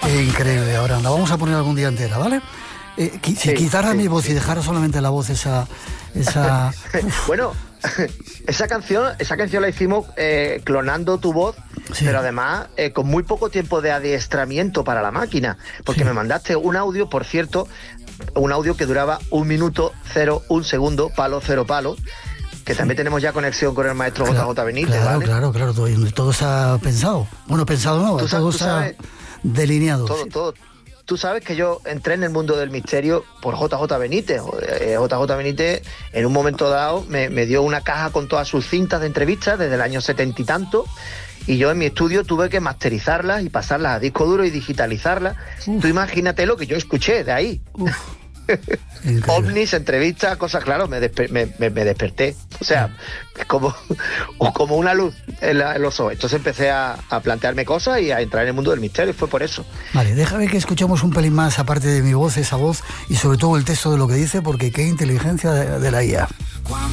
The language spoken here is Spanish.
Qué increíble, ahora la vamos a poner algún día entera, ¿vale? Si quitara mi voz y dejara solamente la voz esa... Bueno, esa canción la hicimos clonando tu voz, pero además con muy poco tiempo de adiestramiento para la máquina, porque me mandaste un audio, por cierto, un audio que duraba 1 minuto 01 segundo, palo 0 palo, que también tenemos ya conexión con el maestro JJ Benítez, ¿vale? Claro, todo está pensado. Bueno, pensado no, todo está delineado. Todo. Tú sabes que yo entré en el mundo del misterio por JJ Benítez. JJ Benítez en un momento dado me dio una caja con todas sus cintas de entrevistas desde el año 70 y tanto, y yo en mi estudio tuve que masterizarlas y pasarlas a disco duro y digitalizarlas. Tú imagínate lo que yo escuché de ahí. Ovnis, entrevistas, cosas, claro, me desperté. O sea, como una luz en los ojos. Entonces empecé a plantearme cosas y a entrar en el mundo del misterio, y fue por eso. Vale, déjame que escuchemos un pelín más, aparte de mi voz, esa voz, y sobre todo el texto de lo que dice, porque qué inteligencia de la IA.